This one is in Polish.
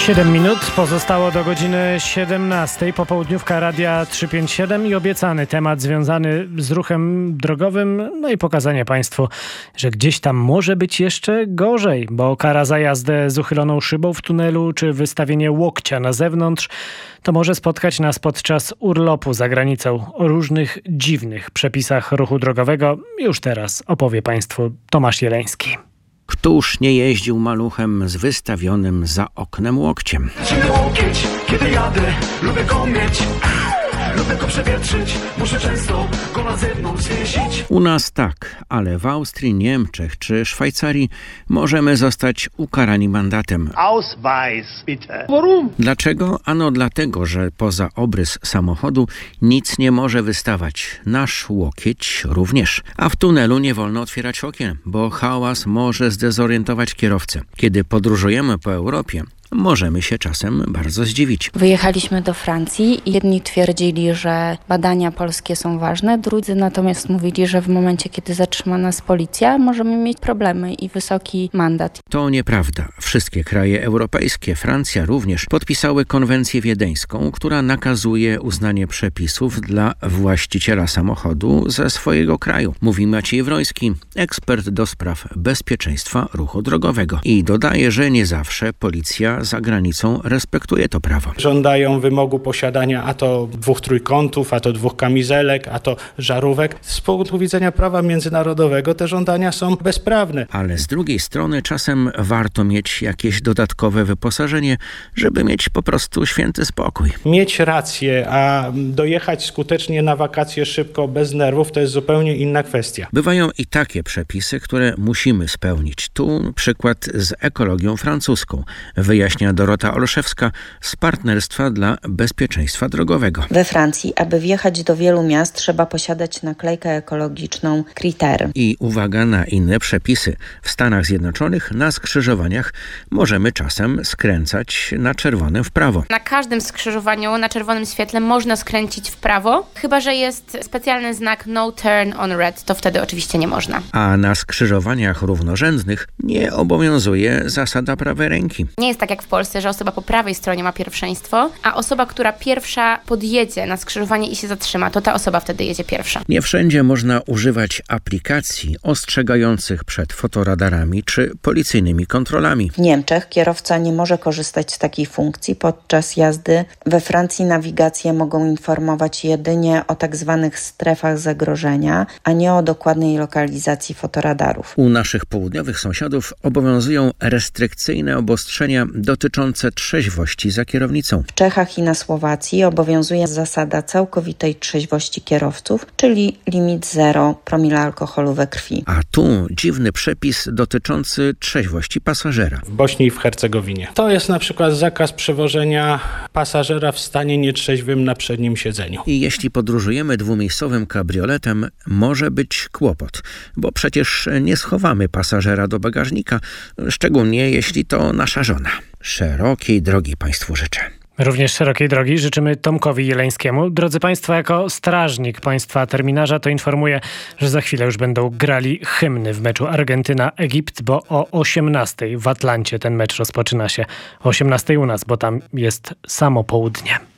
7 minut pozostało do godziny 17. Popołudniówka Radia 357 i obiecany temat związany z ruchem drogowym. No i pokazanie Państwu, że gdzieś tam może być jeszcze gorzej, bo kara za jazdę z uchyloną szybą w tunelu czy wystawienie łokcia na zewnątrz to może spotkać nas podczas urlopu za granicą. O różnych dziwnych przepisach ruchu drogowego już teraz opowie Państwu Tomasz Jeleński. Któż nie jeździł maluchem z wystawionym za oknem łokciem? Zimny łokieć, kiedy jadę, lubię go mieć. Lubię go przewietrzyć, muszę często go na zewnątrz zwiesić. U nas tak, ale w Austrii, Niemczech czy Szwajcarii możemy zostać ukarani mandatem. Ausweis, bitte. Warum? Dlaczego? Ano dlatego, że poza obrys samochodu nic nie może wystawać. Nasz łokieć również. A w tunelu nie wolno otwierać okien, bo hałas może zdezorientować kierowcę. Kiedy podróżujemy po Europie, możemy się czasem bardzo zdziwić. Wyjechaliśmy do Francji i jedni twierdzili, że badania polskie są ważne, drudzy natomiast mówili, że w momencie, kiedy zatrzyma nas policja, możemy mieć problemy i wysoki mandat. To nieprawda. Wszystkie kraje europejskie, Francja również, podpisały konwencję wiedeńską, która nakazuje uznanie przepisów dla właściciela samochodu ze swojego kraju. Mówi Maciej Wroński, ekspert do spraw bezpieczeństwa ruchu drogowego. I dodaje, że nie zawsze policja za granicą respektuje to prawo. Żądają wymogu posiadania a to 2 trójkątów, a to 2 kamizelek, a to żarówek. Z punktu widzenia prawa międzynarodowego te żądania są bezprawne. Ale z drugiej strony czasem warto mieć jakieś dodatkowe wyposażenie, żeby mieć po prostu święty spokój. Mieć rację, a dojechać skutecznie na wakacje szybko, bez nerwów, to jest zupełnie inna kwestia. Bywają i takie przepisy, które musimy spełnić. Tu przykład z ekologią francuską. Wyjaśnia Dorota Olszewska z Partnerstwa dla Bezpieczeństwa Drogowego. We Francji, aby wjechać do wielu miast, trzeba posiadać naklejkę ekologiczną Critère. I uwaga na inne przepisy. W Stanach Zjednoczonych na skrzyżowaniach możemy czasem skręcać na czerwonym w prawo. Na każdym skrzyżowaniu na czerwonym świetle można skręcić w prawo, chyba że jest specjalny znak no turn on red, to wtedy oczywiście nie można. A na skrzyżowaniach równorzędnych nie obowiązuje zasada prawej ręki. Nie jest tak jak w Polsce, że osoba po prawej stronie ma pierwszeństwo, a osoba, która pierwsza podjedzie na skrzyżowanie i się zatrzyma, to ta osoba wtedy jedzie pierwsza. Nie wszędzie można używać aplikacji ostrzegających przed fotoradarami czy policyjnymi kontrolami. W Niemczech kierowca nie może korzystać z takiej funkcji podczas jazdy. We Francji nawigacje mogą informować jedynie o tak zwanych strefach zagrożenia, a nie o dokładnej lokalizacji fotoradarów. U naszych południowych sąsiadów obowiązują restrykcyjne obostrzenia dotyczące trzeźwości za kierownicą. W Czechach i na Słowacji obowiązuje zasada całkowitej trzeźwości kierowców, czyli limit 0 promila alkoholu we krwi. A tu dziwny przepis dotyczący trzeźwości pasażera. W Bośni i w Hercegowinie. To jest na przykład zakaz przewożenia pasażera w stanie nietrzeźwym na przednim siedzeniu. I jeśli podróżujemy dwumiejscowym kabrioletem, może być kłopot, bo przecież nie schowamy pasażera do bagażnika, szczególnie jeśli to nasza żona. Szerokiej drogi Państwu życzę. Również szerokiej drogi życzymy Tomkowi Jeleńskiemu. Drodzy Państwo, jako strażnik Państwa terminarza to informuję, że za chwilę już będą grali hymny w meczu Argentyna-Egipt, bo o 18:00 w Atlancie ten mecz rozpoczyna się. O 18:00 u nas, bo tam jest samo południe.